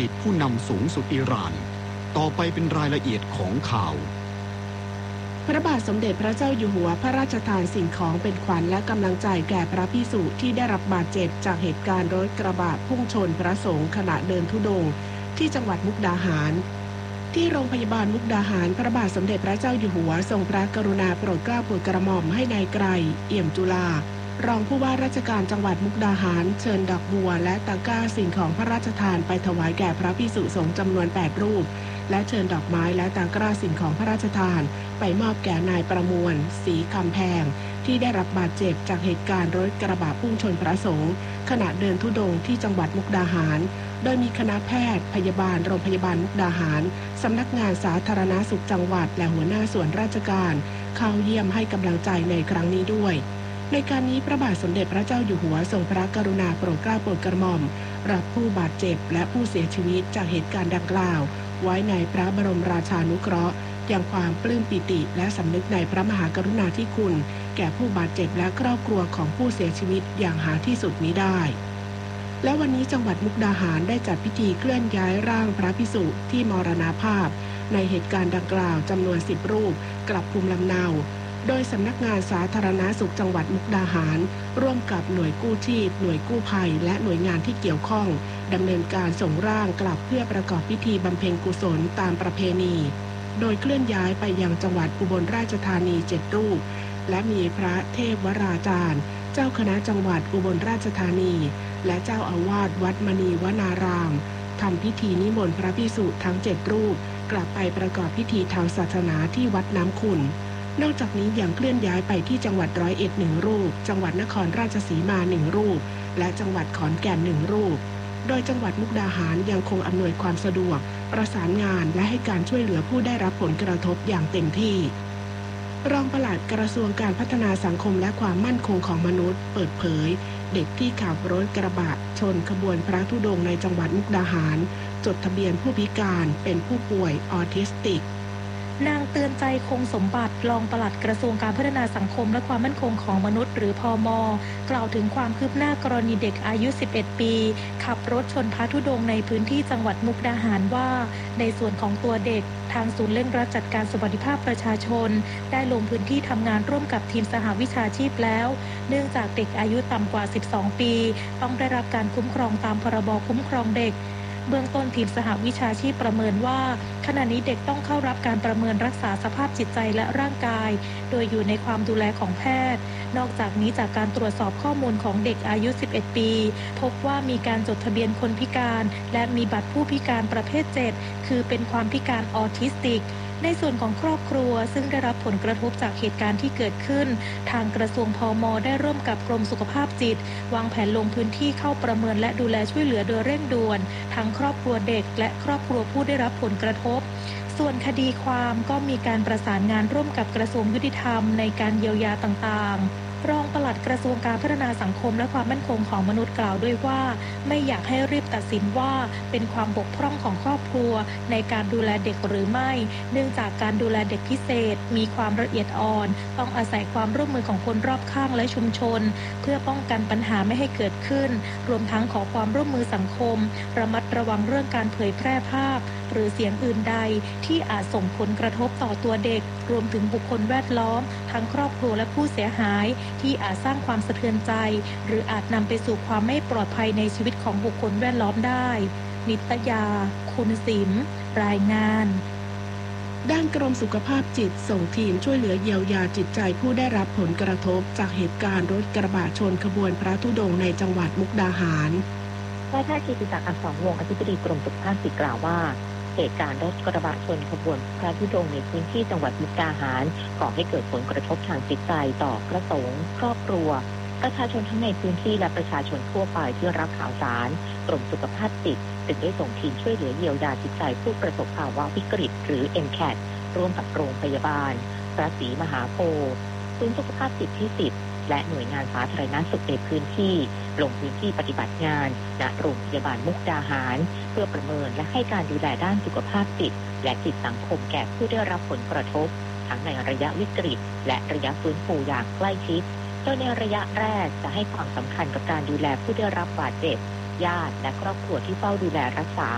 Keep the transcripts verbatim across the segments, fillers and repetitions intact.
ตผู้นำสูงสุดอิหร่านต่อไปเป็นรายละเอียดของข่าวพระบาทสมเด็จพระเจ้าอยู่หัวพระราชทานสิ่งของเป็นขวัญและกำลังใจแก่พระภิกษุที่ได้รับบาดเจ็บจากเหตุการณ์รถกระบะพุ่งชนพระสงฆ์ขณะเดินธุดงค์ที่จังหวัดมุกดาหารที่โรงพยาบาลมุกดาหารพระบาทสมเด็จพระเจ้าอยู่หัวทรงพระกรุณาโปรดเกล้าโปรดกระหม่อมให้นายไกรเอี่ยมจุฬารองผู้ว่าราชการจังหวัดมุกดาหารเชิญดอกบัวและตะกร้าสิ่งของพระราชทานไปถวายแก่พระภิกษุสงฆ์จำนวนแปดรูปและเชิญดอกไม้และตะกร้าสิ่งของพระราชทานไปมอบแก่นายประมวลศรีคำแพงที่ได้รับบาดเจ็บจากเหตุการณ์รถกระบะพุ่งชนพระสงฆ์ขณะเดินธุดงค์ที่จังหวัดมุกดาหารโดยมีคณะแพทย์พยาบาลโรงพยาบาลมุกดาหารสำนักงานสาธารณสุขจังหวัดและหัวหน้าส่วนราชการเข้าเยี่ยมให้กำลังใจในครั้งนี้ด้วยในการนี้พระบาทสมเด็จพระเจ้าอยู่หัวทรงพระกรุณาโปรดเกล้าโปรดกระหม่อมรับผู้บาดเจ็บและผู้เสียชีวิตจากเหตุการณ์ดังกล่าวไว้ในพระบรมราชานุเคราะห์อย่างความปลื้มปิติและสำนึกในพระมหากรุณาธิคุณแก่ผู้บาดเจ็บและครอบครัวของผู้เสียชีวิตอย่างหาที่สุดมิได้และวันนี้จังหวัดมุกดาหารได้จัดพิธีเคลื่อนย้ายร่างพระภิกษุที่มรณภาพในเหตุการณ์ดังกล่าวจำนวนสิบรูปกลับภูมิลำเนาโดยสำนักงานสาธารณสุขจังหวัดมุกดาหารร่วมกับหน่วยกู้ชีพหน่วยกู้ภัยและหน่วยงานที่เกี่ยวข้องดำเนินการส่งร่างกลับเพื่อประกอบพิธีบำเพ็ญกุศลตามประเพณีโดยเคลื่อนย้ายไปยังจังหวัดอุบลราชธานีเจ็ดรูปและมีพระเทพวราจารย์เจ้าคณะจังหวัดอุบลราชธานีและเจ้าอาวาสวัดมณีวนารามทำพิธีนิมนต์พระภิกษุทั้งเจ็ดรูปกลับไปประกอบพิธีทางศาสนาที่วัดน้ำขุ่นนอกจากนี้ยังเคลื่อนย้ายไปที่จังหวัดร้อยเอ็ดหนึ่งรูปจังหวัดนครราชสีมาหนึ่งรูปและจังหวัดขอนแก่นหนึ่งรูปโดยจังหวัดมุกดาหารยังคงอำนวยความสะดวกประสานงานและให้การช่วยเหลือผู้ได้รับผลกระทบอย่างเต็มที่รองปลัดกระทรวงการพัฒนาสังคมและความมั่นคงของมนุษย์เปิดเผยเด็กที่ขับรถกระบะชนขบวนพระธุดงค์ในจังหวัดมุกดาหารจดทะเบียนผู้พิการเป็นผู้ป่วยออทิสติกนางเตือนใจคงสมบัติรองปลัดกระทรวงการพัฒนาสังคมและความมั่นคงของมนุษย์หรือพม.กล่าวถึงความคืบหน้ากรณีเด็กอายุสิบเอ็ดปีขับรถชนพระธุดงค์ในพื้นที่จังหวัดมุกดาหารว่าในส่วนของตัวเด็กทางศูนย์เร่งรัดจัดการสวัสดิภาพประชาชนได้ลงพื้นที่ทำงานร่วมกับทีมสหวิชาชีพแล้วเนื่องจากเด็กอายุต่ำกว่าสิบสองปีต้องได้รับการคุ้มครองตามพรบคุ้มครองเด็กเบื้องต้นทีมสหวิชาชีพประเมินว่าขณะนี้เด็กต้องเข้ารับการประเมินรักษาสภาพจิตใจและร่างกายโดยอยู่ในความดูแลของแพทย์นอกจากนี้จากการตรวจสอบข้อมูลของเด็กอายุสิบเอ็ดปีพบว่ามีการจดทะเบียนคนพิการและมีบัตรผู้พิการประเภทเจ็ดคือเป็นความพิการออทิสติกในส่วนของครอบครัวซึ่งได้รับผลกระทบจากเหตุการณ์ที่เกิดขึ้นทางกระทรวงพม.ได้ร่วมกับกรมสุขภาพจิตวางแผนลงพื้นที่เข้าประเมินและดูแลช่วยเหลือโดยเร่งด่วนทั้งครอบครัวเด็กและครอบครัวผู้ได้รับผลกระทบส่วนคดีความก็มีการประสานงานร่วมกับกระทรวงยุติธรรมในการเยียวยาต่างๆรองปลัดกระทรวงการพัฒนาสังคมและความมั่นคงของมนุษย์กล่าวด้วยว่าไม่อยากให้รีบตัดสินว่าเป็นความบกพร่องของครอบครัวในการดูแลเด็กหรือไม่เนื่องจากการดูแลเด็กพิเศษมีความละเอียดอ่อนต้องอาศัยความร่วมมือของคนรอบข้างและชุมชนเพื่อป้องกันปัญหาไม่ให้เกิดขึ้นรวมทั้งขอความร่วมมือสังคมระมัดระวังเรื่องการเผยแพร่ภาพหรือเสียงอื่นใดที่อาจส่งผลกระทบต่อตัวเด็กรวมถึงบุคคลแวดล้อมทั้งครอบครัวและผู้เสียหายที่อาจสร้างความสะเทือนใจหรืออาจนำไปสู่ความไม่ปลอดภัยในชีวิตของบุคคลแวดล้อมได้นิตยาคุณศิมรายงานด้านกรมสุขภาพจิตส่งทีมช่วยเหลือเยียวยาจิตใจผู้ได้รับผลกระทบจากเหตุการณ์รถกระบะชนขบวนพระธุดงค์ในจังหวัดมุกดาหารนายแพทย์กิติศักดิ์อักษรวงศ์อธิบดีกรมสุขภาพจิตกล่าวว่าเหตุการณ์รถกระบะชนขบวนพระธุดงค์ในพื้นที่จังหวัดมุกดาหารก่อให้เกิดผลกระทบทางจิตใจต่อพระสงฆ์ครอบครัวประชาชนทั้งในพื้นที่และประชาชนทั่วไปที่รับข่าวสารกรมสุขภาพจิตจึงได้ส่งทีมช่วยเหลือเยียวยาจิตใจผู้ประสบภาวะวิกฤตหรือ เอ็ม แคท ร่วมกับโรงพยาบาลพระศรีมหาโพธิ์ศูนย์สุขภาพจิตที่สิบและหน่วยงานสาธารณสุขในพื้นที่ลงพื้นที่ปฏิบัติงานณโรงพยาบาลมุกดาหารเพื่อประเมินและให้การดูแลด้านสุขภาพจิตและจิตสังคมแก่ผู้ได้รับผลกระทบทั้งในระยะวิกฤตและระยะฟื้นฟูอย่างใกล้ชิดโดยในระยะแรกจะให้ความสำคัญกับการดูแลผู้ได้รับบาดเจ็บญาติและครอบครัวที่เฝ้าดูแลรักษา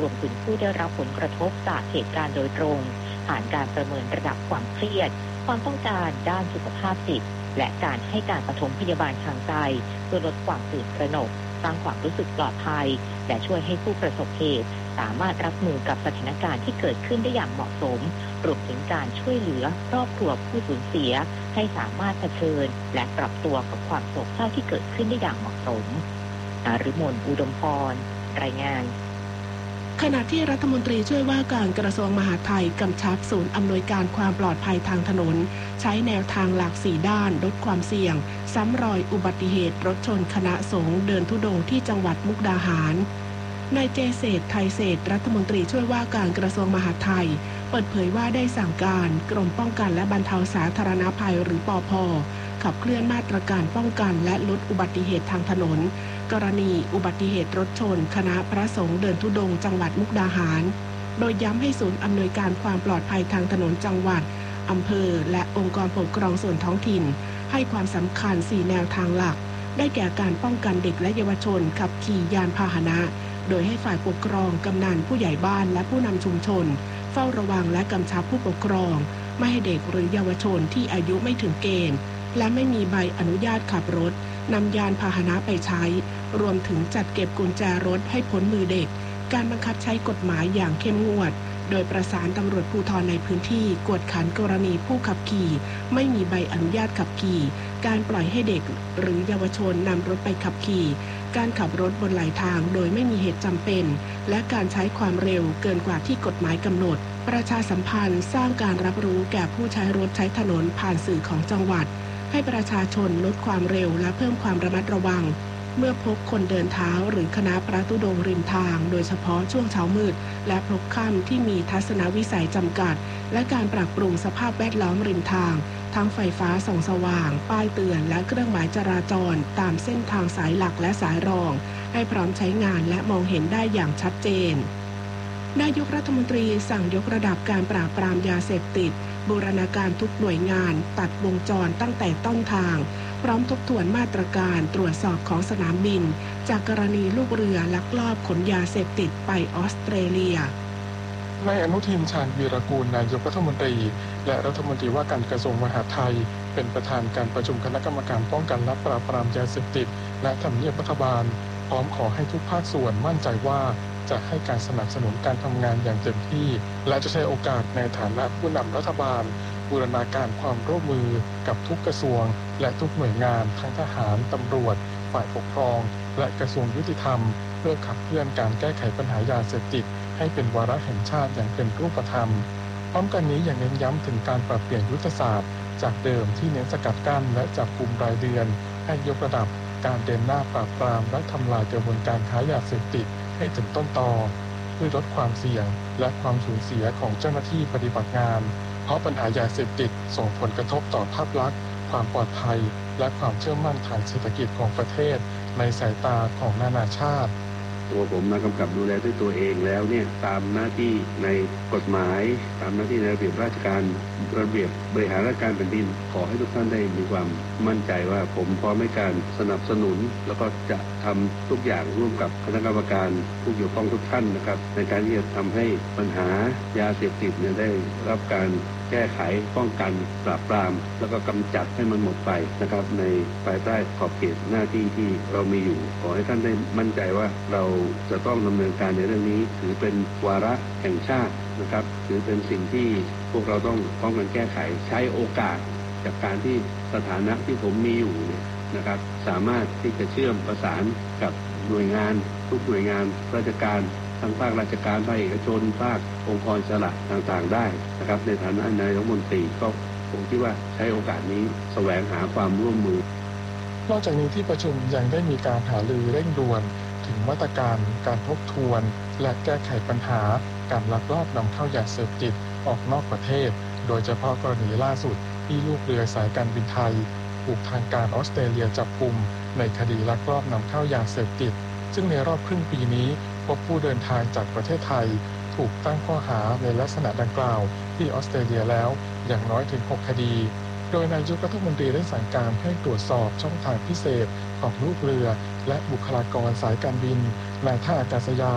รวมถึงผู้ได้รับผลกระทบจากเหตุการณ์โดยตรงผ่านการประเมินระดับความเครียดความต้องการด้านสุขภาพจิตและการให้การปฐมพยาบาลทางใจเพื่อลดความตื่นตระหนกสร้างความรู้สึกปลอดภัยและช่วยให้ผู้ประสบเหตุสามารถรับมือกับสถานการณ์ที่เกิดขึ้นได้อย่างเหมาะสมรวมถึงการช่วยเหลือครอบครัวผู้สูญเสียให้สามารถเผชิญและปรับตัวกับความโศกเศร้าที่เกิดขึ้นได้อย่างเหมาะสมนฤมล อุดมพรรายงานขณะที่รัฐมนตรีช่วยว่าการกระทรวงมหาดไทยกำชับศูนย์อำนวยการความปลอดภัยทางถนนใช้แนวทางหลากสี่ด้านลดความเสี่ยงซ้ำรอยอุบัติเหตุรถชนคณะสงฆ์เดินธุดงค์ที่จังหวัดมุกดาหารนายเจเศรษฐ์ไทยเศรษฐ์รัฐมนตรีช่วยว่าการกระทรวงมหาดไทยเปิดเผยว่าได้สั่งการกรมป้องกันและบรรเทาสาธารณภัยหรือปภ.ขับเคลื่อนมาตรการป้องกันและลดอุบัติเหตุทางถนนกรณีอุบัติเหตุรถชนคณะพระสงฆ์เดินธุดงค์จังหวัดมุกดาหารโดยย้ำให้ศูนย์อำนวยการความปลอดภัยทางถนนจังหวัดอำเภอและองค์กรปกครองส่วนท้องถิ่นให้ความสำคัญสี่แนวทางหลักได้แก่การป้องกันเด็กและเยาวชนขับขี่ยานพาหนะโดยให้ฝ่ายปกครองกำนันผู้ใหญ่บ้านและผู้นำชุมชนเฝ้าระวังและกำชับผู้ปกครองไม่ให้เด็กหรือเยาวชนที่อายุไม่ถึงเกณฑ์และไม่มีใบอนุญาตขับรถนำยานพาหนะไปใช้รวมถึงจัดเก็บกุญแจรถให้พ้นมือเด็กการบังคับใช้กฎหมายอย่างเข้มงวดโดยประสานตำรวจภูธรในพื้นที่กวดขันกรณีผู้ขับขี่ไม่มีใบอนุญาตขับขี่การปล่อยให้เด็กหรือเยาวชนนำรถไปขับขี่การขับรถบนไหลทางโดยไม่มีเหตุจำเป็นและการใช้ความเร็วเกินกว่าที่กฎหมายกำหนดประชาสัมพันธ์สร้างการรับรู้แก่ผู้ใช้รถใช้ถนนผ่านสื่อของจังหวัดให้ประชาชนลดความเร็วและเพิ่มความระมัดระวังเมื่อพบคนเดินเท้าหรือคณะพระธุดงค์ริมทางโดยเฉพาะช่วงเช้ามืดและพลบค่ำที่มีทัศนวิสัยจำกัดและการปรับปรุงสภาพแวดล้อมริมทางทั้งไฟฟ้าส่องสว่างป้ายเตือนและเครื่องหมายจราจรตามเส้นทางสายหลักและสายรองให้พร้อมใช้งานและมองเห็นได้อย่างชัดเจนนายกรัฐมนตรีสั่งยกระดับการปราบปรามยาเสพติดบูรณาการทุกหน่วยงานตัดวงจรตั้งแต่ต้นทางพร้อมทบทวนมาตรการตรวจสอบของสนามบินจากกรณีลูกเรือลักลอบขนยาเสพติดไปออสเตรเลียนายอนุทิน ชาญวีรกูลนายกรัฐมนตรีและรัฐมนตรีว่าการกระทรวงมหาดไทยเป็นประธานการประชุมคณะกรรมการป้องกันและปราบปรามยาเสพติดและทำเนียบรัฐบาลพร้อมขอให้ทุกภาคส่วนมั่นใจว่าจะให้การสนับสนุนการทำงานอย่างเต็มที่และจะใช้โอกาสในฐานะผู้นำรัฐบาลบูรณาการความร่วมมือกับทุกกระทรวงและทุกหน่วยงานทั้งทหารตำรวจฝ่ายปกครองและกระทรวงยุติธรรมเพื่อขับเคลื่อนการแก้ไขปัญหายาเสพติดให้เป็นวาระแห่งชาติอย่างเป็นรูปธรรมพร้อมกันนี้ยังเน้นย้ำถึงการปรับเปลี่ยนยุทธศาสตร์จากเดิมที่เน้นสกัดกั้นและจับกุมรายเดือนให้ยกระดับการเดินหน้าปราบปรามและทำลายกระบวนการค้ายาเสพติดให้ถึงต้นตอเพื่อลดความเสี่ยงและความสูญเสียของเจ้าหน้าที่ปฏิบัติงานเพราะปัญหายาเสพติดส่งผลกระทบต่อภาพลักษณ์ความปลอดภัยและความเชื่อมั่นทางเศรษฐกิจของประเทศในสายตาของนานาชาติตัวผมมากำกับดูแลด้วยตัวเองแล้วเนี่ยตามหน้าที่ในกฎหมายตามหน้าที่ในระเบียบราชการระเบียบบริหารราชการแผ่นดินขอให้ทุกท่านได้มีความมั่นใจว่าผมพร้อมในการสนับสนุนแล้วก็จะทำทุกอย่างร่วมกับคณะกรรมการผู้เกี่ยวข้องทุกท่านนะครับในการที่จะทำให้ปัญหายาเสพติดเนี่ยได้รับการแก้ไขป้องกันปราบปรามแล้วก็กำจัดให้มันหมดไปนะครับในภายใต้ขอบเขตหน้าที่ที่เรามีอยู่ขอให้ท่านได้มั่นใจว่าเราจะต้องดำเนินการในเรื่องนี้ถือเป็นวาระแห่งชาตินะครับถือเป็นสิ่งที่พวกเราต้องป้องกันแก้ไขใช้โอกาสจากการที่สถานะที่ผมมีอยู่เนี่ยนะครับสามารถที่จะเชื่อมประสานกับหน่วยงานทุกหน่วยงานราชการทั้งภาคราชการภาคเอกชนภาคองค์กรอิสระต่างๆได้นะครับในฐานะนายกรัฐมนตรีก็ผมคิดว่าใช้โอกาสนี้แสวงหาความร่วมมือนอกจากนี้ที่ประชุมยังได้มีการหารือเร่งด่วนถึงมาตรการการทบทวนและแก้ไขปัญหาการลักลอบนำเข้ายาเสพติดออกนอกประเทศโดยเฉพาะกรณีล่าสุดที่ลูกเรือสายการบินไทยถูกทางการออสเตรเลียจับกุมในคดีลักลอบนำเข้ายาเสพติดซึ่งในรอบครึ่งปีนี้พบผู้เดินทางจากประเทศไทยถูกตั้งข้อหาในลักษณะดังกล่าวที่ออสเตรเลียแล้วอย่างน้อยถึงหกคดีโดยนายกรัฐมนตรีได้สั่งการให้ตรวจสอบช่องทางพิเศษของลูกเรือและบุคลากรสายการบินในท่าอากาศยาน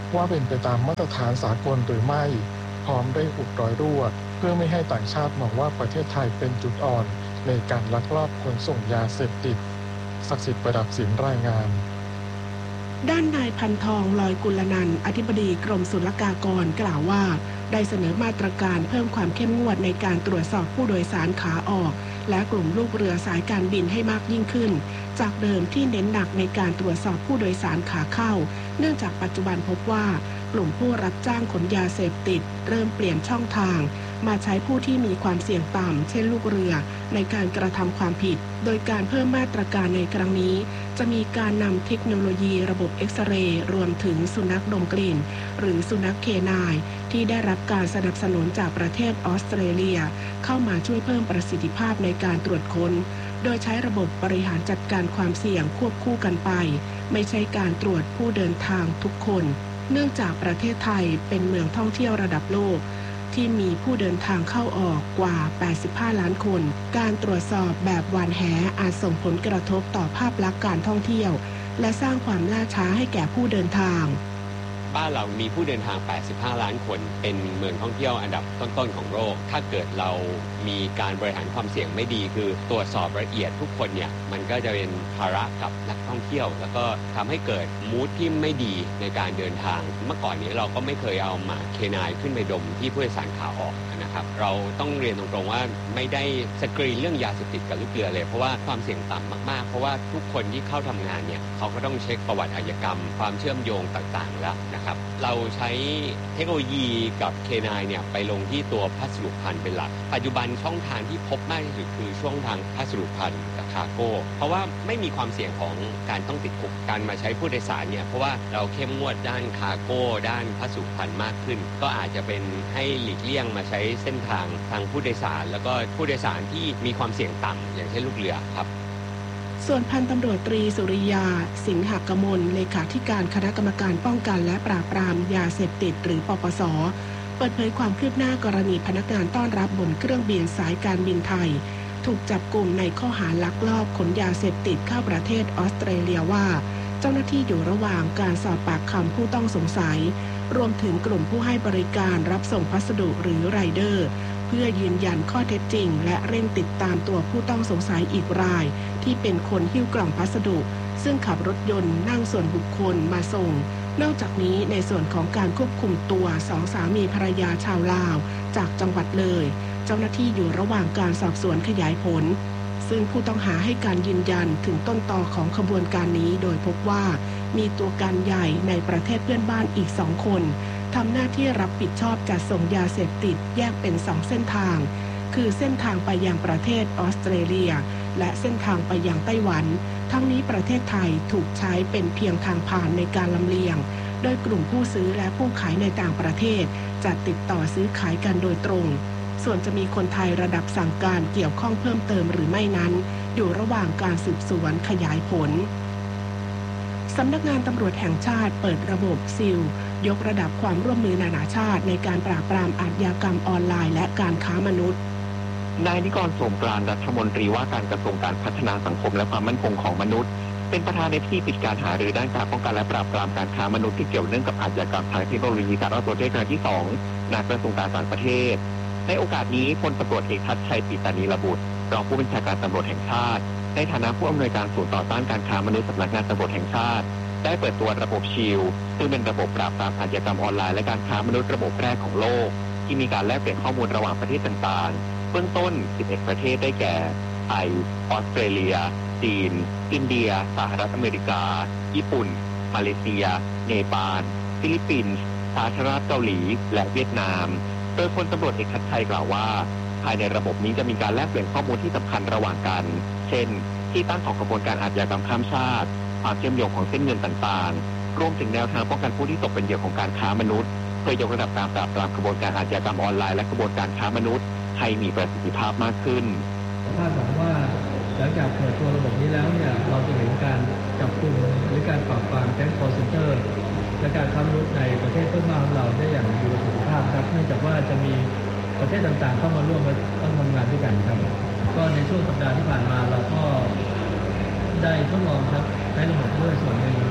ว่าเป็นไปตามมาตรฐานสากลหรือไม่พร้อมได้อุดรอยรั่วเพื่อไม่ให้ต่างชาติมองว่าประเทศไทยเป็นจุดอ่อนในการลักลอบขนส่งยาเสพติดศักดิ์สิทธิ์ประดับศิลป์รายงานด้านนายพันทองลอยกุลนันท์อธิบดีกรมศุลกากรกล่าวว่าได้เสนอมาตรการเพิ่มความเข้มงวดในการตรวจสอบผู้โดยสารขาออกและกลุ่มลูกเรือสายการบินให้มากยิ่งขึ้นจากเดิมที่เน้นหนักในการตรวจสอบผู้โดยสารขาเข้าเนื่องจากปัจจุบันพบว่ากลุ่มผู้รับจ้างขนยาเสพติดเริ่มเปลี่ยนช่องทางมาใช้ผู้ที่มีความเสี่ยงต่ำเช่นลูกเรือในการกระทำความผิดโดยการเพิ่มมาตรการในครั้งนี้จะมีการนำเทคโนโลยีระบบเอ็กซเรย์รวมถึงสุนัขดมกลิ่นหรือสุนัขเคนายที่ได้รับการสนับสนุนจากประเทศออสเตรเลียเข้ามาช่วยเพิ่มประสิทธิภาพในการตรวจค้นโดยใช้ระบบบริหารจัดการความเสี่ยงควบคู่กันไปไม่ใช่การตรวจผู้เดินทางทุกคนเนื่องจากประเทศไทยเป็นเมืองท่องเที่ยวระดับโลกที่มีผู้เดินทางเข้าออกกว่าแปดสิบห้าล้านคนการตรวจสอบแบบหว่านแหอาจส่งผลกระทบต่อภาพลักษณ์การท่องเที่ยวและสร้างความล่าช้าให้แก่ผู้เดินทางบ้านเรามีผู้เดินทางแปดสิบห้าล้านคนเป็นเมืองท่องเที่ยวอันดับต้นๆของโลกถ้าเกิดเรามีการบริหารความเสี่ยงไม่ดีคือตรวจสอบละเอียดทุกคนเนี่ยมันก็จะเป็นภาระกับนักท่องเที่ยวแล้วก็ทำให้เกิดมูดที่ไม่ดีในการเดินทางเมื่อก่อนนี้เราก็ไม่เคยเอาหมาเคนายขึ้นไปดมที่ผู้โดยสารขาออกนะครับเราต้องเรียนตรงๆว่าไม่ได้สกรีนเรื่องยาเสพติดกับลูกเรือเลยเพราะว่าความเสี่ยงต่ำมากๆเพราะว่าทุกคนที่เข้าทำงานเนี่ยเขาก็ต้องเช็คประวัติอาชญากรรมความเชื่อมโยงต่างๆแล้วนะครับเราใช้เทคโนโลยีกับ เค ไนน์ เนี่ยไปลงที่ตัวพัสดุพันธุ์เป็นหลักปัจจุบันช่องทางที่พบมากที่สุดคือช่องทางพัสดุพันธุ์กับคาร์โก้เพราะว่าไม่มีความเสี่ยงของการต้องติดคุกการมาใช้ผู้โดยสารเนี่ยเพราะว่าเราเข้มงวดด้านคาร์โก้ด้านพัสดุพันธุ์มากขึ้นก็อาจจะเป็นให้หลีกเลี่ยงมาใช้เส้นทางทางผู้โดยสารแล้วก็ผู้โดยสารที่มีความเสี่ยงต่ำอย่างเช่นลูกเรือครับส่วนพันตำรวจตรีสุริยาสิงหกมลเลขาธิการคณะกรรมการป้องกันและปราบปรามยาเสพติดหรือปปส.เปิดเผยความคืบหน้ากรณีพนักงานต้อนรับบนเครื่องบินสายการบินไทยถูกจับกุมในข้อหาลักลอบขนยาเสพติดเข้าประเทศออสเตรเลียว่าเจ้าหน้าที่อยู่ระหว่างการสอบปากคำผู้ต้องสงสัยรวมถึงกลุ่มผู้ให้บริการรับส่งพัสดุหรือไรเดอร์เพื่อยืนยันข้อเท็จจริงและเร่งติดตามตัวผู้ต้องสงสัยอีกรายที่เป็นคนหิ้วกล่องพัสดุซึ่งขับรถยนต์นั่งส่วนบุคคลมาส่งนอกจากนี้ในส่วนของการควบคุมตัวสองสามีภรรยาชาวลาวจากจังหวัดเลยเจ้าหน้าที่อยู่ระหว่างการสอบสวนขยายผลซึ่งผู้ต้องหาให้การยืนยันถึงต้นตอของขบวนการนี้โดยพบว่ามีตัวการใหญ่ในประเทศเพื่อนบ้านอีกสองคนทำหน้าที่รับผิดชอบจัดส่งยาเสพติดแยกเป็นสองเส้นทางคือเส้นทางไปยังประเทศออสเตรเลียและเส้นทางไปยังไต้หวันทั้งนี้ประเทศไทยถูกใช้เป็นเพียงทางผ่านในการลำเลียงโดยกลุ่มผู้ซื้อและผู้ขายในต่างประเทศจะติดต่อซื้อขายกันโดยตรงส่วนจะมีคนไทยระดับสั่งการเกี่ยวข้องเพิ่มเติมหรือไม่นั้นอยู่ระหว่างการสืบสวนขยายผลสำนักงานตำรวจแห่งชาติเปิดระบบซิลยกระดับความร่วมมือนานาชาติในการปราบปรามอาชญากรรมออนไลน์และการค้ามนุษย์นายนิกร โสมกลานต์รัฐมนตรีว่าการกระทรวงการพัฒนาสังคมและความมั่นคงของมนุษย์เป็นประธานในพิธีปิดการหารือด้านการป้องกันและปราบปรามการค้ามนุษย์ที่เกี่ยวเนื่องกับอาชญากรรมทางเทคโนโลยีสารสนเทศครั้งที่สองณกระทรวงการต่างประเทศในโอกาสนี้พลตำรวจเอกทัชชัยปิตานีระบุรองผู้บัญชาการตำรวจแห่งชาติในฐานะผู้อำนวยการศูนย์ต่อต้านการค้ามนุษย์สำนักงานตำรวจแห่งชาติได้เปิดตัวระบบชิลซึ่งเป็นระบบปราบปรามอาชญากรรมออนไลน์และการค้ามนุษย์ระบบแรกของโลกที่มีการแลกเปลี่ยนข้อมูลระหว่างประเทศต่างๆเบื้องต้นสิบเอ็ดประเทศได้แก่ไทยออสเตรเลียจีนอินเดียสหรัฐอเมริกาญี่ปุ่นมาเลเซียเนปาลฟิลิปปินส์สาธารณรัฐเกาหลีและเวียดนามโดยพลตำรวจเอกชัดชัยกล่าวว่าภายในระบบนี้จะมีการแลกเปลี่ยนข้อมูลที่สำคัญระหว่างกันเช่นที่ตั้งของกระบวนการอาชญากรรมข้ามชาติความเชื่อมโยงของเส้นเงินต่างๆรวมถึงแนวทางป้องกันผู้ที่ตกเป็นเหยื่อของการค้ามนุษย์เพื่อยกระดับการปราบปรามกระบวนการอาชญากรรมออนไลน์และกระบวนการค้ามนุษย์ให้มีประสิทธิภาพมากขึ้นคาดหวังว่าหลังจากเปิดตัวระบบนี้แล้วเนี่ยเราจะเห็นการจับกุมหรือการปราบปรามแก๊งคอลเซ็นเตอร์และการค้ามนุษย์ในประเทศเพื่อนบ้านของเราได้อย่างมีประสิทธิภาพครับเนื่องจากว่าจะมีประเทศต่างๆเข้ามาร่วมมาทำงานด้วยกันครับก็ในช่วงสัปดาห์ที่ผ่านมาเราก็ได้ทดลองครับใช้ระบบด้วยส่วนหนึ่ง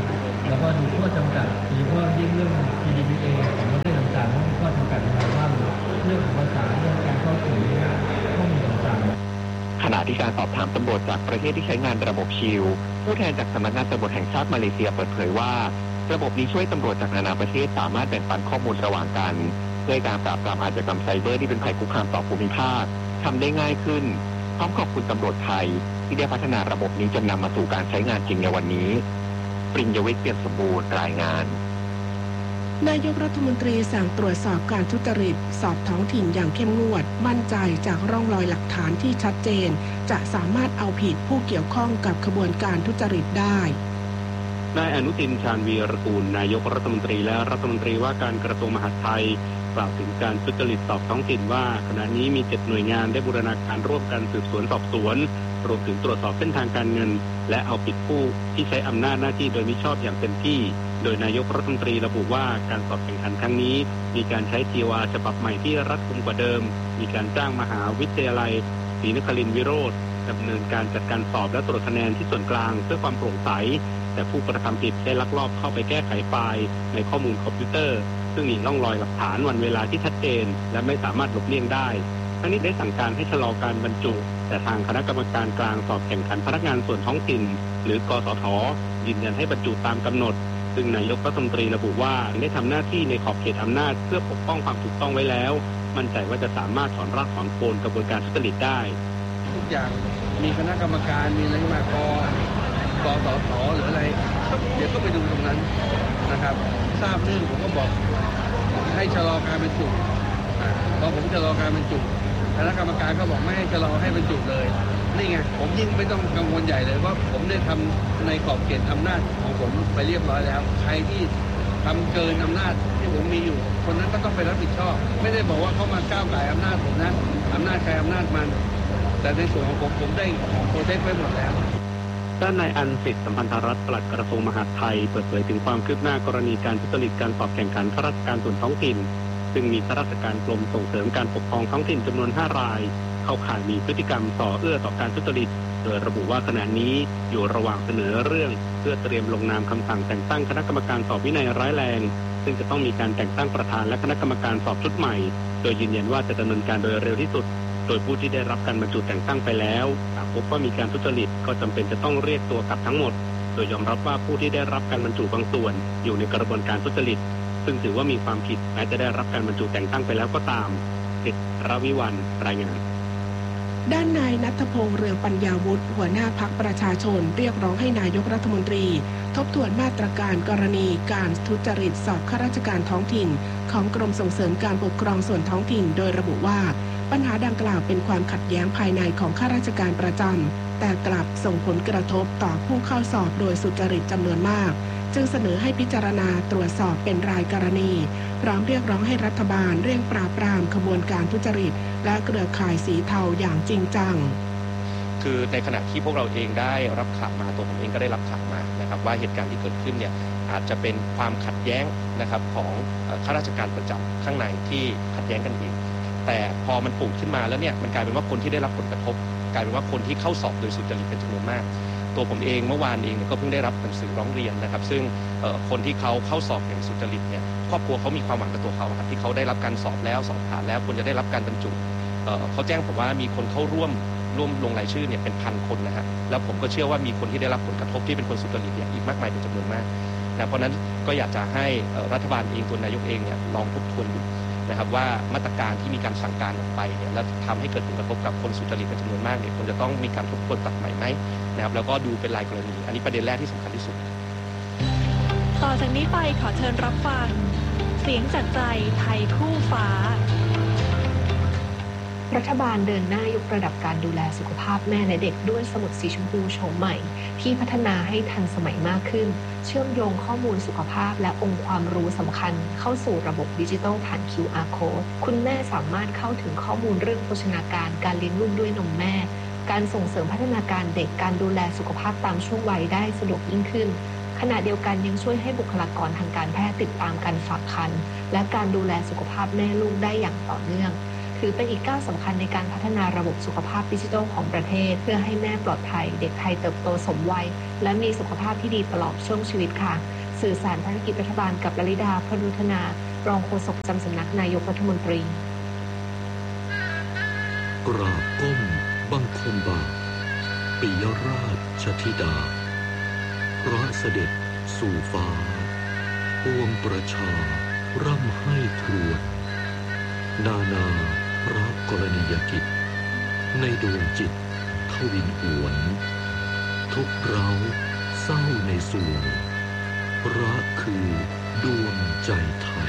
แล้วก็ดูข้อจำกัดโดยเฉพาะยิ่งเรื่อง พี ดี พี เอ ของประเทศต่างๆมีข้อจำกัดอะไรบ้างเรื่องของภาษาเรื่องการเข้าถึงข้อมูลต่างๆขณะที่การสอบถามตำรวจจากประเทศที่ใช้งานระบบชิลผู้แทนจากสำนักงานตำรวจแห่งชาติมาเลเซียเปิดเผยว่าระบบนี้ช่วยตำรวจจากนานาประเทศสามารถแบ่งปันข้อมูลระหว่างกันเพื่อการปราบปรามอาชญากรรมไซเบอร์ที่เป็นภัยคุกคามต่อภูมิภาคทำได้ง่ายขึ้นพร้อมขอบคุณตำรวจไทยที่ได้พัฒนาระบบนี้จนนำมาสู่การใช้งานจริงในวันนี้ปริญญวิทย์เปี่ยมสมบูรณ์รายงานนายกรัฐมนตรีสั่งตรวจสอบการทุจริตสอบท้องถิ่นอย่างเข้มงวดมั่นใจจากร่องรอยหลักฐานที่ชัดเจนจะสามารถเอาผิดผู้เกี่ยวข้องกับขบวนการทุจริตได้นายอนุทินชาญวีรกูลนายกรัฐมนตรีและรัฐมนตรีว่าการกระทรวงมหาดไทยกล่าวถึงการทุจริตสอบท้องถิ่นว่าขณะนี้มีเจ็ดหน่วยงานได้บูรณาการร่วมกันสืบสวนสอบสวนรวมถึงตรวจสอบเส้นทางการเงินและเอาผิดผู้ที่ใช้อำนาจหน้าที่โดยมิชอบอย่างเต็มที่โดยนายกรัฐมนตรีระบุว่าการสอบแข่งขันครั้งนี้มีการใช้ ที โอ อาร์ ฉบับใหม่ที่รัดกุมกว่าเดิมมีการจ้างมหาวิทยาลัยศรีนครินทร์วิโรจน์ดำเนินการจัดการสอบและตรวจคะแนนที่ส่วนกลางเพื่อความโปร่งใสแต่ผู้กระทำผิดได้ลักลอบเข้าไปแก้ไขไฟล์ในข้อมูลคอมพิวเตอร์ซึ่งมีร่องรอยหลักฐานวันเวลาที่ชัดเจนและไม่สามารถหลบเลี่ยงได้ทั้งนี้ได้สั่งการให้ชะลอการบรรจุแต่ทางคณะกรรมการกลางสอบแข่งขันพนักงานส่วนท้องถิ่นหรือกสท.ยืนยันให้บรรจุตามกำหนดซึ่งนายกรัฐมนตรีระบุว่าได้ทำหน้าที่ในขอบเขตอำนาจเพื่อปกป้องความถูกต้องไว้แล้วมั่นใจว่าจะสามารถถอนรากถอนโคนกระบวนการทุจริตได้ทุกอย่างมีคณะกรรมการมีอะไรมากกสท.หรืออะไรเดี๋ยวก็ไปดูตรงนั้นนะครับทราบเรื่องผมก็บอกให้ชะลอการบรรจุพอผมชะลอการบรรจุคณะกรรมการก็บอกไม่ให้ชะลอให้บรรจุเลยนี่ไงผมยิ่งไม่ต้องกังวลใหญ่เลยว่าผมได้ทำในขอบเขตอำนาจของผมไปเรียบร้อยแล้วใครที่ทำเกินอำนาจที่ผมมีอยู่คนนั้นก็ต้องไปรับผิดชอบไม่ได้บอกว่าเขามาก้าวไก่อำนาจผมนะอำนาจใครอำนาจมันแต่ในส่วนของผมผมได้โปรเทคไว้หมดแล้วด้านนายอันสิทธิ์สัมพันธรัตน์ปลัดกระทรวงมหาดไทยเปิดเผยถึงความคืบหน้ากรณีการทุจริตการสอบแข่งขันข้าราชการส่วนท้องถิ่นซึ่งมีข้าราชการกรมส่งเสริมการปกครองท้องถิ่นจำนวนห้ารายเข้าข่ายมีพฤติกรรมส่อเอื้อต่อการทุจริตโดยระบุว่าขณะนี้อยู่ระหว่างเสนอเรื่องเพื่อเตรียมลงนามคำสั่งแต่งตั้งคณะกรรมการสอบวินัยร้ายแรงซึ่งจะต้องมีการแต่งตั้งประธานและคณะกรรมการสอบชุดใหม่โดยยืนยันว่าจะดำเนินการโดยเร็วที่สุดโดยผู้ที่ได้รับการบรรจุแต่งตั้งไปแล้วหากพบว่ามีการทุจริตก็จำเป็นจะต้องเรียกตัวกลับทั้งหมดโดยยอมรับว่าผู้ที่ได้รับการบรรจุบางส่วนอยู่ในกระบวนการทุจริตซึ่งถือว่ามีความผิดแม้จะได้รับการบรรจุแต่งตั้งไปแล้วก็ตามสิทธิ์รวิวรรณรายงานด้านนายณัฐพงษ์เรืองปัญญาวุฒิหัวหน้าพรรคประชาชนเรียกร้องให้นายกรัฐมนตรีทบทวนมาตรการกรณีการทุจริตสอบข้าราชการท้องถิ่นของกรมส่งเสริมการปกครองส่วนท้องถิ่นโดยระบุว่าปัญหาดังกล่าวเป็นความขัดแย้งภายในของข้าราชการประจำแต่กลับส่งผลกระทบต่อผู้เข้าสอบโดยสุจริตจำนวนมากจึงเสนอให้พิจารณาตรวจสอบเป็นรายกรณีพร้อมเรียกร้องให้รัฐบาลเร่งปราบปรามขบวนการทุจริตและเครือข่ายสีเทาอย่างจริงจังคือในขณะที่พวกเราเองได้รับข่าวมาตัวผมเองก็ได้รับข่าวมานะครับว่าเหตุการณ์ที่เกิดขึ้นเนี่ยอาจจะเป็นความขัดแย้งนะครับของข้าราชการประจำข้างในที่ขัดแย้งกันเองแต่พอมันปูดขึ้นมาแล้วเนี่ยมันกลายเป็นว่าคนที่ได้รับผลกระทบกลายเป็นว่าคนที่เข้าสอบโดยสุจริตเป็นจำนวนมากตัวผมเองเมื่อวานเองก็เพิ่งได้รับหนังสือร้องเรียนนะครับซึ่งคนที่เขาเข้าสอบอย่างสุจริตเนี่ยครอบครัวเขามีความหวังกับตัวเขาครับที่เขาได้รับการสอบแล้วสอบผ่านแล้วควรจะได้รับการบรรจุเขาแจ้งผมว่ามีคนเข้าร่วมร่วมลงรายชื่อเนี่ยเป็นพันคนนะฮะแล้วผมก็เชื่อว่ามีคนที่ได้รับผลกระทบที่เป็นคนสุจริตเนี่ยอีกมากมายเป็นจำนวนมากนะเพราะนั้นก็อยากจะให้รัฐบาลเองตัวนายกเองเนี่ยลองทบทวนดูนะครับว่ามาตรการที่มีการสั่งการออกไปเนี่ยแล้วทำให้เกิดผลกระทบกับคนสุจริตเป็นจำนวนมากเนี่ยควรจะต้องมีการทบทวนปรับใหม่ไหมนะครับแล้วก็ดูเป็นรายกรณีอันนี้ประเด็นแรกที่สำคัญที่สุดต่อจากนี้ไปขอเชิญรับฟังเสียงจากใจไทยคู่ฟ้ารัฐบาลเดินหน้ายกระดับการดูแลสุขภาพแม่และเด็กด้วยสมุดสีชมพูโฉมใหม่ที่พัฒนาให้ทันสมัยมากขึ้นเชื่อมโยงข้อมูลสุขภาพและองค์ความรู้สำคัญเข้าสู่ระบบดิจิทัลผ่าน คิว อาร์ Code คุณแม่สามารถเข้าถึงข้อมูลเรื่องโภชนาการการเลี้ยงลูกด้วยนมแม่การส่งเสริมพัฒนาการเด็กการดูแลสุขภาพตามช่วงวัยได้สะดวกยิ่งขึ้นขณะเดียวกันยังช่วยให้บุคลากรทางการแพทย์ติดตามการฝากครรภ์และการดูแลสุขภาพแม่ลูกได้อย่างต่อเนื่องถือเป็นอีกก้าวสำคัญในการพัฒนาระบบสุขภาพดิจิทัลของประเทศเพื่อให้แม่ปลอดภัยเด็กไทยเติบโตสมวัยและมีสุขภาพที่ดีตลอดช่วงชีวิตค่ะสื่อสารภารกิจรัฐบาลกับลลิดาพดุธนารองโฆษกประจำสำนักนายกรัฐมนตรีกราบก้มบังคมบาทปิยราชธิดาพระเสด็จสู่ฟ้าปวงประชาร่ำให้ครวญนานาพระกรณียกิจในดวงจิตทวินหวนทุกเราเศร้าในส่วงพระคือดวงใจไทย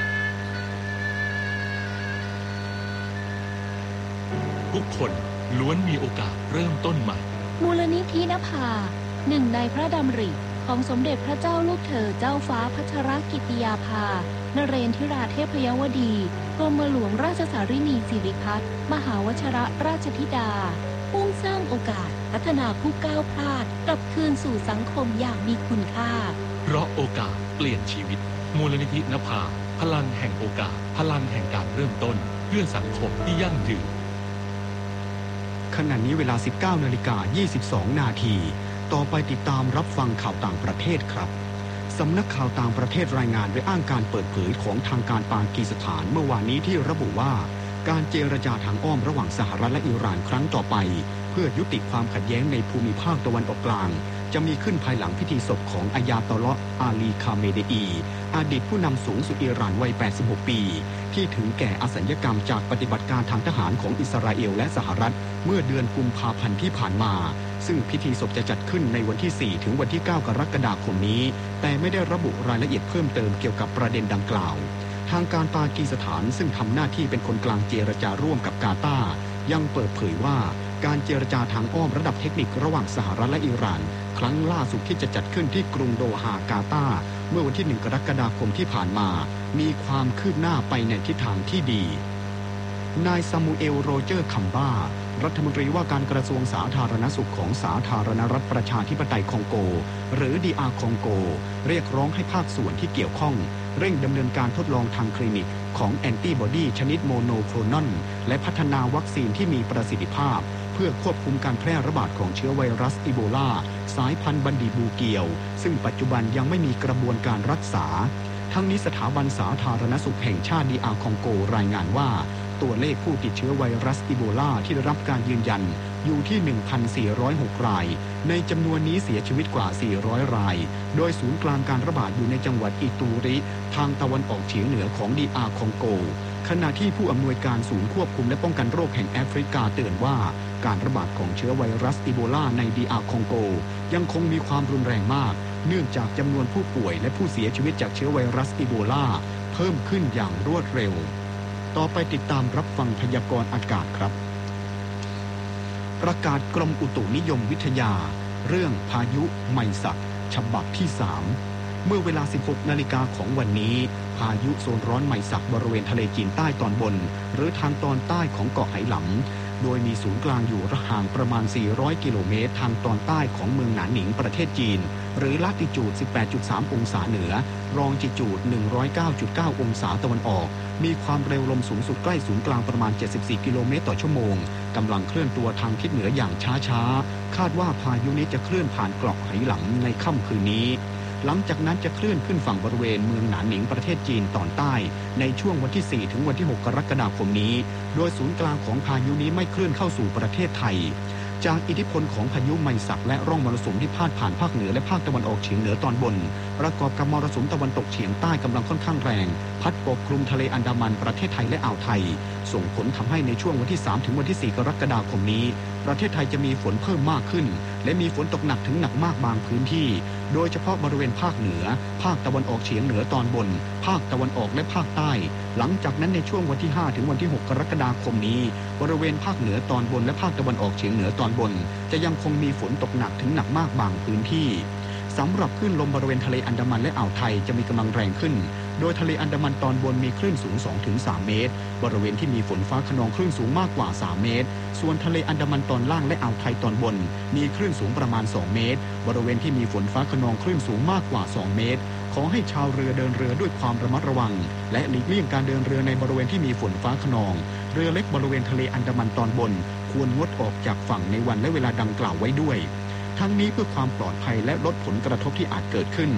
ทุกคนล้วนมีโอกาสเริ่มต้นใหม่มูลนิธินภาหนึ่งในพระดำริของสมเด็จพระเจ้าลูกเธอเจ้าฟ้าพัชรกิติยาภานเรนทิราเทพยวดีกรมหลวงราชสารินีสิริพัฒน์มหาวชรราชธิดามุ่งสร้างโอกาสพัฒนาผู้ก้าวพลาดกลับคืนสู่สังคมอย่างมีคุณค่าเพราะโอกาสเปลี่ยนชีวิตมูลนิธินภาพลังแห่งโอกาสพลังแห่งการเริ่มต้นเพื่อสังคมที่ยั่งยืนขณะนี้เวลา สิบเก้านาฬิกายี่สิบสองนาทีต่อไปติดตามรับฟังข่าวต่างประเทศครับสำนักข่าวต่างประเทศรายงานโดยอ้างการเปิดเผยของทางการปากีสถานเมื่อวานนี้ที่ระบุว่าการเจรจาทางอ้อมระหว่างสหรัฐและอิหร่านครั้งต่อไปเพื่อยุติความขัดแย้งในภูมิภาคตะวันออกกลางจะมีขึ้นภายหลังพิธีศพของอายาตอลลอฮ์อาลีคาเมเดอีอดีตผู้นำสูงสุดอิหร่านวัยแปดสิบหกปีที่ถึงแก่อสัญญกรรมจากปฏิบัติการทางทหารของอิสราเอลและสหรัฐเมื่อเดือนกุมภาพันธ์ที่ผ่านมาซึ่งพิธีศพจะจัดขึ้นในวันที่สี่ถึงวันที่เก้ากรกฎาคมนี้แต่ไม่ได้ระบุรายละเอียดเพิ่มเติมเกี่ยวกับประเด็นดังกล่าวทางการปากีสถานซึ่งทำหน้าที่เป็นคนกลางเจรจาร่วมกับกาตาร์ยังเปิดเผยว่าการเจรจาทางอ้อมระดับเทคนิคระหว่างสหรัฐและอิหร่านครั้งล่าสุดที่จะจัดขึ้นที่กรุงโดฮากาตาร์เมื่อวันที่หนึ่งกรกฎาคมที่ผ่านมามีความคืบหน้าไปในทิศทางที่ดีนายซามูเอลโรเจอร์คัมบ้ารัฐมนตรีว่าการกระทรวงสาธารณสุขของสาธารณรัฐประชาธิปไตยคองโกหรือ ดี อาร์ คองโกเรียกร้องให้ภาคส่วนที่เกี่ยวข้องเร่งดำเนินการทดลองทางคลินิกของแอนติบอดีชนิดโมโนโคลนอนและพัฒนาวัคซีนที่มีประสิทธิภาพเพื่อควบคุมการแพร่ระบาดของเชื้อไวรัสอีโบลาสายพันธุ์บันดีบูเกียวซึ่งปัจจุบันยังไม่มีกระบวนการรักษาทั้งนี้สถาบันสาธารณสุขแห่งชาติ ดี อาร์ คองโกรายงานว่าตัวเลขผู้ติดเชื้อไวรัสอีโบลาที่ได้รับการยืนยันอยู่ที่ หนึ่งพันสี่ร้อยหก รายในจำนวนนี้เสียชีวิตกว่าสี่ร้อยรายโดยศูนย์กลางการระบาดอยู่ในจังหวัดอิตูริทางตะวันออกเฉียงเหนือของ ดี อาร์ คองโกขณะที่ผู้อำนวยการศูนย์ควบคุมและป้องกันโรคแห่งแอฟริกาเตือนว่าการระบาดของเชื้อไวรัสอีโบลาใน ดี อาร์ คองโกยังคงมีความรุนแรงมากเนื่องจากจำนวนผู้ป่วยและผู้เสียชีวิตจากเชื้อไวรัสอีโบลาเพิ่มขึ้นอย่างรวดเร็วต่อไปติดตามรับฟังพยากรณ์อากาศครับประกาศกรมอุตุนิยมวิทยาเรื่องพายุไมซักฉบับที่สามเมื่อเวลา สิบหกนาฬิกาของวันนี้พายุโซนร้อนไมซักบริเวณทะเลจีนใต้ตอนบนหรือทางตอนใต้ของเกาะไหหลำโดยมีศูนย์กลางอยู่ห่างประมาณสี่ร้อยกิโลเมตรทางตอนใต้ของเมืองหนานหนิงประเทศจีนหรือลัติจูด สิบแปดจุดสาม องศาเหนือรองจิจูด หนึ่งร้อยเก้าจุดเก้า องศาตะวันออกมีความเร็วลมสูงสุดใกล้ศูนย์กลางประมาณเจ็ดสิบสี่กิโลเมตรต่อชั่วโมงกำลังเคลื่อนตัวทางทิศเหนืออย่างช้าๆคาดว่าพายุนี้จะเคลื่อนผ่านเกาะไหหลำในค่ำคืนนี้หลังจากนั้นจะเคลื่อนขึ้นฝั่งบริเวณเมืองหนานหนิงประเทศจีนตอนใต้ในช่วงวันที่สี่ถึงวันที่หกกรกฎาคมนี้โดยศูนย์กลางของพายุนี้ไม่เคลื่อนเข้าสู่ประเทศไทยจากอิทธิพลของพายุไมซักและร่องมรสุมที่พาดผ่านภาคเหนือและภาคตะวันออกเฉียงเหนือตอนบนประกอบกับมรสุมตะวันตกเฉียงใต้กำลังค่อนข้างแรงพัดปกคลุมทะเลอันดามันประเทศไทยและอ่าวไทยส่งผลทำให้ในช่วงวันที่สามถึงวันที่สี่กรกฎาคมนี้ประเทศไทยจะมีฝนเพิ่มมากขึ้นและมีฝนตกหนักถึงหนักมากบางพื้นที่โดยเฉพาะบริเวณภาคเหนือภาคตะวันออกเฉียงเหนือตอนบนภาคตะวันออกและภาคใต้หลังจากนั้นในช่วงวันที่ห้าถึงวันที่หกกรกฎาคมนี้บริเวณภาคเหนือตอนบนและภาคตะวันออกเฉียงเหนือตอนบนจะยังคงมีฝนตกหนักถึงหนักมากบางพื้นที่สำหรับคลื่นลมบริเวณทะเลอันดามันและอ่าวไทยจะมีกำลังแรงขึ้นโดยทะเลอันดามันตอนบนมีคลื่นสูง สองถึงสาม เมตรบริเวณที่มีฝนฟ้าคะนองคลื่นสูงมากกว่าสามเมตรส่วนทะเลอันดามันตอนล่างและอ่าวไทยตอนบนมีคลื่นสูงประมาณสองเมตรบริเวณที่มีฝนฟ้าคะนองคลื่นสูงมากกว่าสองเมตรขอให้ชาวเรือเดินเรือด้วยความระมัดระวังและหลีกเลี่ยงการเดินเรือในบริเวณที่มีฝนฟ้าคะนองเรือเล็กบริเวณทะเลอันดามันตอนบนควรงดออกจากฝั่งในวันและเวลาดังกล่าวไว้ด้วยทั้งนี้เพื่อความปลอดภัยและลดผลกระทบที่อาจเกิดขึ้นข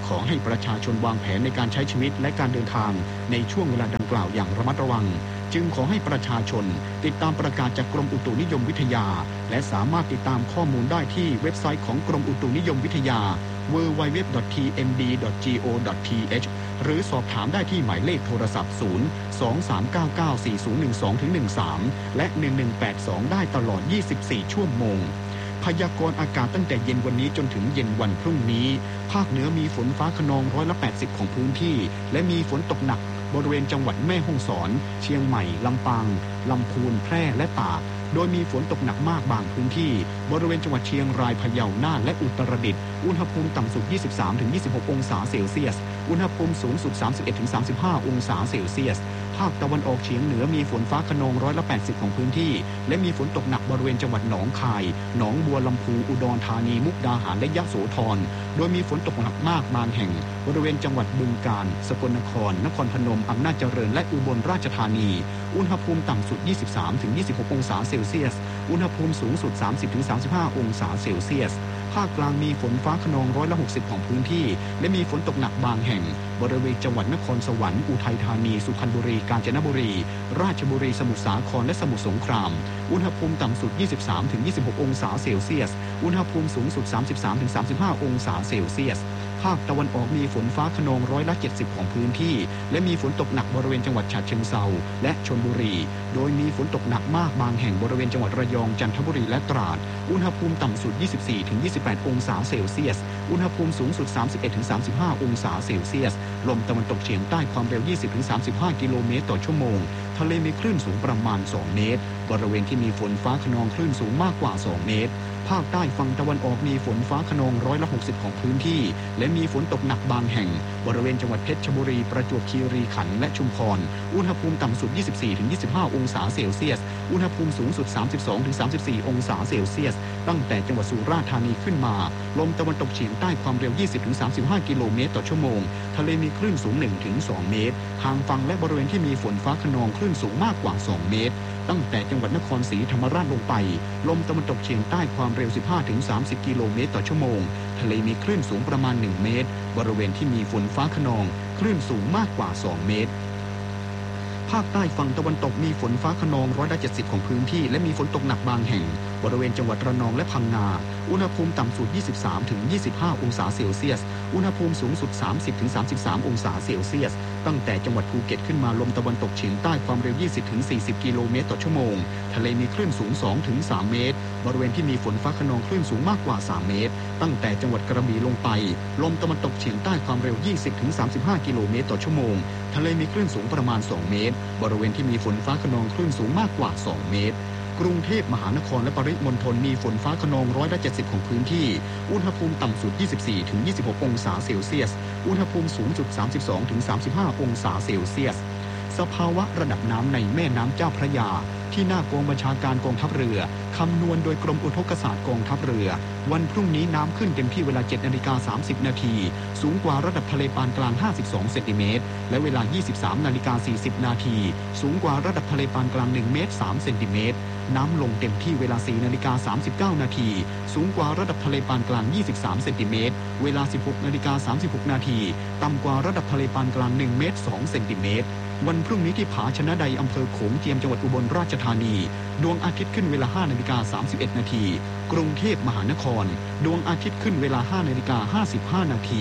ขอให้ประชาชนวางแผนในการใช้ชีวิตและการเดินทางในช่วงเวลาดังกล่าวอย่างระมัดระวังจึงขอให้ประชาชนติดตามประกาศจากกรมอุตุนิยมวิทยาและสามารถติดตามข้อมูลได้ที่เว็บไซต์ของกรมอุตุนิยมวิทยา ดับเบิลยู ดับเบิลยู ดับเบิลยู ดอท ที เอ็ม ดี ดอท จี โอ ดอท ที เอช หรือสอบถามได้ที่หมายเลขโทรศัพท์ ศูนย์ สอง สาม เก้า เก้า สี่ ศูนย์ หนึ่ง สอง หนึ่ง สาม และ หนึ่ง หนึ่ง แปด สอง ได้ตลอด ยี่สิบสี่ ชั่วโมงพยากรณ์อากาศตั้งแต่เย็นวันนี้จนถึงเย็นวันพรุ่งนี้ภาคเหนือมีฝนฟ้าคะนองร้อยละแปดสิบของพื้นที่และมีฝนตกหนักบริเวณจังหวัดแม่ฮ่องสอนเชียงใหม่ลำปางลำพูนแพร่และตากโดยมีฝนตกหนักมากบางพื้นที่บริเวณจังหวัดเชียงรายพะเยาน่านและอุตรดิตถ์อุณหภูมิต่ำสุด ยี่สิบสามถึงยี่สิบหก องศาเซลเซียสอุณหภูมิสูงสุด สามสิบเอ็ดถึงสามสิบห้า องศาเซลเซียสภาคตะวันออกเฉียงเหนือมีฝนฟ้าคะนองร้อยละแปดสิบของพื้นที่และมีฝนตกหนักบริเวณจังหวัดหนองคายหนองบัวลำพูอุดรธานีมุกดาหารและยะโสธรโดยมีฝนตกหนักมากบางแห่งบริเวณจังหวัดบึงกาฬสกลนครนครพนมอำนาจเจริญและอุบลราชธานีอุณหภูมิต่ำสุด ยี่สิบสามถึงยี่สิบหก องศาเซลเซียสอุณหภูมิสูงสุด สามสิบถึงสามสิบห้า องศาเซลเซียสภาคกลางมีฝนฟ้าคะนองร้อยละหกสิบของพื้นที่และมีฝนตกหนักบางแห่งบริเวณจังหวัดนครสวรรค์อุทัยธานีสุพรรณบุรีกาญจนบุรีราชบุรีสมุทรสาครและสมุทรสงครามอุณหภูมิต่ำสุด ยี่สิบสามถึงยี่สิบหก องศาเซลเซียสอุณหภูมิสูงสุด สามสิบสามถึงสามสิบห้า องศาเซลเซียสภาคตะวันออกมีฝนฟ้าคะนองร้อยละเจ็ดสิบของพื้นที่และมีฝนตกหนักบริเวณจังหวัดฉะเชิงเทราและชลบุรีโดยมีฝนตกหนักมากบางแห่งบริเวณจังหวัดระยองจันทบุรีและตราดอุณหภูมิต่ำสุด ยี่สิบสี่ถึงยี่สิบแปด องศาเซลเซียสอุณหภูมิสูงสุด สามสิบเอ็ดถึงสามสิบห้า องศาเซลเซียสลมตะวันตกเฉียงใต้ความเร็ว ยี่สิบถึงสามสิบห้า กิโลเมตรต่อชั่วโมงทะเลมีคลื่นสูงประมาณสองเมตรบริเวณที่มีฝนฟ้าคะนองคลื่นสูงมากกว่าสองเมตรภาคใต้ฝั่งตะวันออกมีฝนฟ้าคะนองร้อยละหกสิบของพื้นที่และมีฝนตกหนักบางแห่งบริเวณจังหวัดเพชรบุรีประจวบคีรีขันธ์และชุมพรอุณหภูมิต่ำสุด ยี่สิบสี่ถึงยี่สิบห้า องศาเซลเซียสอุณหภูมิสูงสุด สามสิบสองถึงสามสิบสี่ องศาเซลเซียสตั้งแต่จังหวัดสุราษฎร์ธานีขึ้นมาลมตะวันตกเฉียงใต้ความเร็ว ยี่สิบถึงสามสิบห้า กิโลเมตรต่อชั่วโมงทะเลมีคลื่นสูง หนึ่งถึงสอง เมตรห่างฝั่งและบริเวณที่มีฝนฟ้าคะนองคลื่นสูงมากกว่าสองเมตรตั้งแต่จังหวัดนครศรีธรรมราชลงไปลมตะวันตกเฉียงใต้ความเร็ว สิบห้าถึงสามสิบ กิโลเมตรต่อชั่วโมงทะเลมีคลื่นสูงประมาณหนึ่งเมตรบริเวณที่มีฝนฟ้าคะนองคลื่นสูงมากกว่าสองเมตรภาคใต้ฝั่งตะวันตกมีฝนฟ้าคะนองร้อยละเจ็ดสิบของพื้นที่และมีฝนตกหนักบางแห่งบริเวณจังหวัดระนองและพังงาอุณหภูมิต่ำสุด ยี่สิบสามถึงยี่สิบห้า องศาเซลเซียสอุณหภูมิสูงสุด สามสิบถึงสามสิบสาม องศาเซลเซียสตั้งแต่จังหวัดภูเก็ตขึ้นมาลมตะวันตกเฉียงใต้ความเร็ว ยี่สิบถึงสี่สิบ กิโลเมตรต่อชั่วโมงทะเลมีคลื่นสูง สองถึงสาม เมตรบริเวณที่มีฝนฟ้าคะนองคลื่นสูงมากกว่าสามเมตรตั้งแต่จังหวัดกระบี่ลงไปลมตะวันตกเฉียงใต้ความเร็ว ยี่สิบถึงสามสิบห้า กิโลเมตรต่อชั่วโมงทะเลมีคลื่นสูงประมาณสองเมตรบริเวณที่มีฝนฟ้าคะนองคลื่นสูงมากกว่าสองเมตรกรุงเทพมหานครและปริมณฑลมีฝนฟ้าคะนองร้อยละเจ็ดสิบของพื้นที่อุณหภูมิต่ำสุด ยี่สิบสี่ถึงยี่สิบหก องศาเซลเซียสอุณหภูมิสูงสุด สามสิบสองถึงสามสิบห้า องศาเซลเซียสสภาวะระดับน้ำในแม่น้ำเจ้าพระยาที่หน้ากองบัญชาการกองทัพเรือคำนวณโดยกรมอุทกศาสตร์กองทัพเรือวันพรุ่งนี้น้ำขึ้นเต็มที่เวลา เจ็ดนาฬิกาสามสิบ นาทีสูงกว่าระดับทะเลปานกลางห้าสิบสองเซนติเมตรและเวลา ยี่สิบสามนาฬิกาสี่สิบ นาทีสูงกว่าระดับทะเลปานกลางหนึ่งเมตรสามเซนติเมตรน้ำลงเต็มที่เวลา สี่นาฬิกาสามสิบเก้า นาทีสูงกว่าระดับทะเลปานกลางยี่สิบสามเซนติเมตรเวลา สิบหกนาฬิกาสามสิบหก นาทีต่ำกว่าระดับทะเลปานกลางหนึ่งเมตรสองเซนติเมตรวันพรุ่งนี้ที่ผาชนะใดอำเภอโขงเจียมจังหวัดอุบลราชธานีดวงอาทิตย์ขึ้นเวลา ห้านาฬิกาสามสิบเอ็ด นาทีกรุงเทพมหานครดวงอาทิตย์ขึ้นเวลา ห้านาฬิกาห้าสิบห้า นาที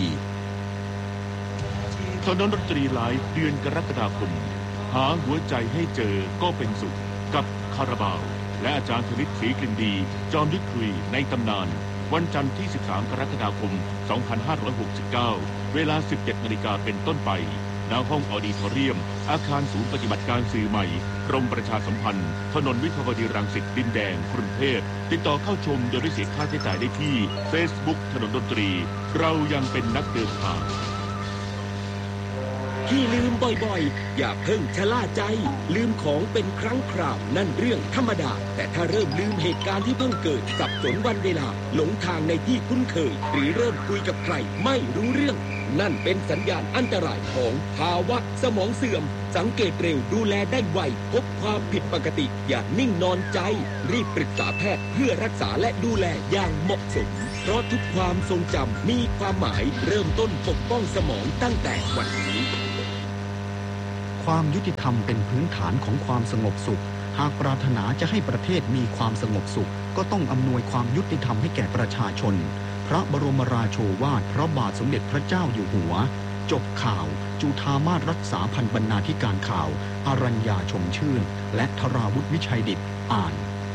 ถนนดนตรีไลฟ์เดือนกรกฎาคมหาหัวใจให้เจอก็เป็นสุขกับคาราบาวและอาจารย์ธนิตศรีกลิ่นดีจอมยุทธคุยในตำนานวันจันทร์ที่สิบสามกรกฎาคมสองพันห้าร้อยหกสิบเก้าเวลา สิบเจ็ดนาฬิกาเป็นต้นไปณห้องออดิทอเรียมอาคารศูนย์ปฏิบัติการสื่อใหม่กรมประชาสัมพันธ์ถนนวิภาวดีรังสิตดินแดงกรุงเทพติดต่อเข้าชมโดยไม่เสียค่าใช้จ่ายได้ที่ Facebook ถนนดนตรีเรายังเป็นนักเดินทางที่ลืมบ่อยๆอย่าเพิ่งชะล่าใจลืมของเป็นครั้งคราวนั่นเรื่องธรรมดาแต่ถ้าเริ่มลืมเหตุการณ์ที่เพิ่งเกิดสับสนวันเวลาหลงทางในที่คุ้นเคยหรือเริ่มคุยกับใครไม่รู้เรื่องนั่นเป็นสัญญาณอันตรายของภาวะสมองเสื่อมสังเกตเร็วดูแลได้ไวพบความผิดปกติอย่านิ่งนอนใจรีบปรึกษาแพทย์เพื่อรักษาและดูแลอย่างเหมาะสมเพราะทุกความทรงจำมีความหมายเริ่มต้นปกป้องสมองตั้งแต่วันนี้ความยุติธรรมเป็นพื้นฐานของความสงบสุขหากปรารถนาจะให้ประเทศมีความสงบสุขก็ต้องอำนวยความยุติธรรมให้แก่ประชาชนพระบรมราโชวาทพระบาทสมเด็จพระเจ้าอยู่หัวจบข่าวจุฑามาสรักษาพันบรรณาธิการข่าวอรัญญาชมชื่นและธราวุฒิวิชัยดิษฐ์อ่าน